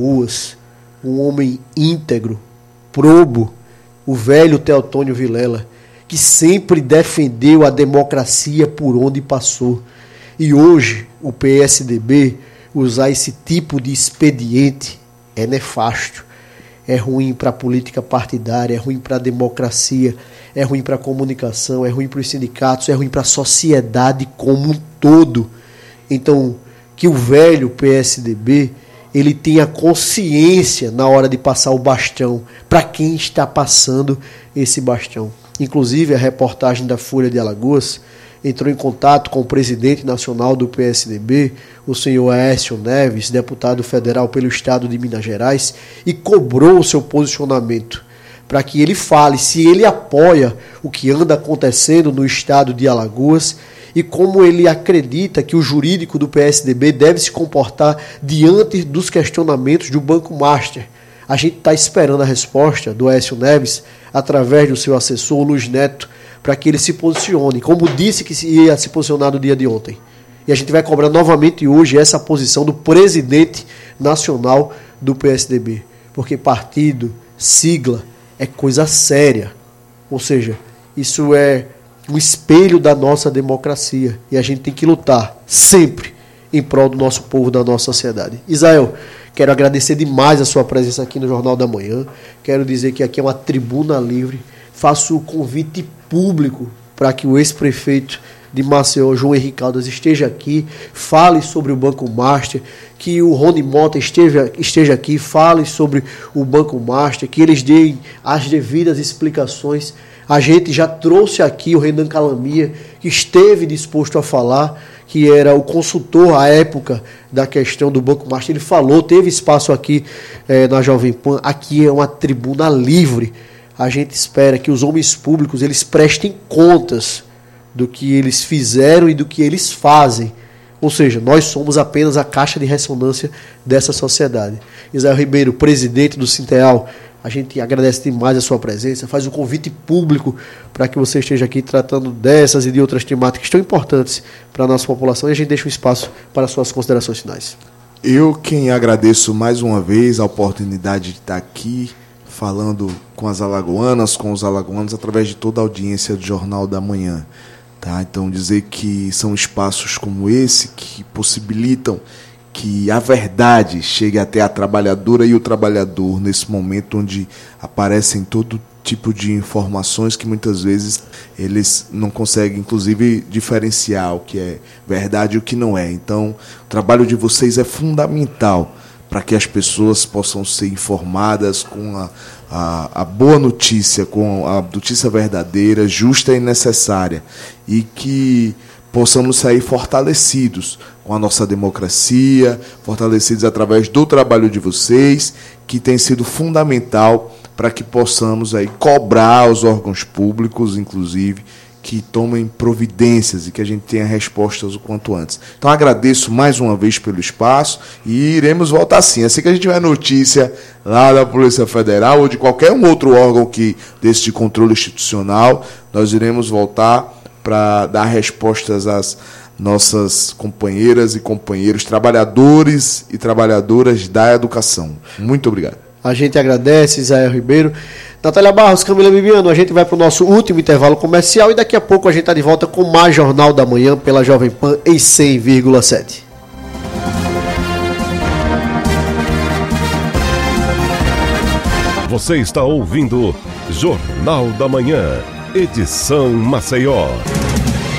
ruas, um homem íntegro, probo, o velho Teotônio Vilela, que sempre defendeu a democracia por onde passou. E hoje o PSDB usar esse tipo de expediente é nefasto. É ruim para a política partidária, é ruim para a democracia, é ruim para a comunicação, é ruim para os sindicatos, é ruim para a sociedade como um todo. Então, que o velho PSDB ele tenha consciência na hora de passar o bastão para quem está passando esse bastão. Inclusive, a reportagem da Folha de Alagoas entrou em contato com o presidente nacional do PSDB, o senhor Aécio Neves, deputado federal pelo estado de Minas Gerais, e cobrou o seu posicionamento para que ele fale se ele apoia o que anda acontecendo no estado de Alagoas e como ele acredita que o jurídico do PSDB deve se comportar diante dos questionamentos do Banco Master. A gente está esperando a resposta do Aécio Neves através do seu assessor Luiz Neto para que ele se posicione, como disse que ia se posicionar no dia de ontem. E a gente vai cobrar novamente hoje essa posição do presidente nacional do PSDB, porque partido, sigla, é coisa séria. Ou seja, isso é um espelho da nossa democracia e a gente tem que lutar sempre em prol do nosso povo, da nossa sociedade. Israel, quero agradecer demais a sua presença aqui no Jornal da Manhã. Quero dizer que aqui é uma tribuna livre. Faço o convite público para que o ex-prefeito de Maceió, João Henrique Caldas, esteja aqui, fale sobre o Banco Master, que o Rony Mota esteja aqui, fale sobre o Banco Master, que eles deem as devidas explicações. A gente já trouxe aqui o Renan Calamia, que esteve disposto a falar, que era o consultor à época da questão do Banco Master. Ele falou, teve espaço aqui na Jovem Pan. Aqui é uma tribuna livre. A gente espera que os homens públicos eles prestem contas do que eles fizeram e do que eles fazem. Ou seja, nós somos apenas a caixa de ressonância dessa sociedade. Israel Ribeiro, presidente do Sinteal, a gente agradece demais a sua presença, faz um convite público para que você esteja aqui tratando dessas e de outras temáticas tão importantes para a nossa população, e a gente deixa um espaço para as suas considerações finais. Eu quem agradeço mais uma vez a oportunidade de estar aqui falando com as alagoanas, com os alagoanos, através de toda a audiência do Jornal da Manhã. Tá? Então, dizer que são espaços como esse que possibilitam que a verdade chegue até a trabalhadora e o trabalhador nesse momento onde aparecem todo tipo de informações que muitas vezes eles não conseguem, inclusive, diferenciar o que é verdade e o que não é. Então, o trabalho de vocês é fundamental para que as pessoas possam ser informadas com a boa notícia, com a notícia verdadeira, justa e necessária, e que possamos sair fortalecidos com a nossa democracia, fortalecidos através do trabalho de vocês, que tem sido fundamental para que possamos aí cobrar aos órgãos públicos, inclusive, que tomem providências e que a gente tenha respostas o quanto antes. Então agradeço mais uma vez pelo espaço e iremos voltar sim. Assim que a gente tiver notícia lá da Polícia Federal ou de qualquer um outro órgão desse de controle institucional, nós iremos voltar para dar respostas às nossas companheiras e companheiros, trabalhadores e trabalhadoras da educação. Muito obrigado. A gente agradece, Israel Ribeiro. Natália Barros, Camila Bibiano, a gente vai para o nosso último intervalo comercial e daqui a pouco a gente está de volta com mais Jornal da Manhã pela Jovem Pan em 100,7. Você está ouvindo Jornal da Manhã, edição Maceió.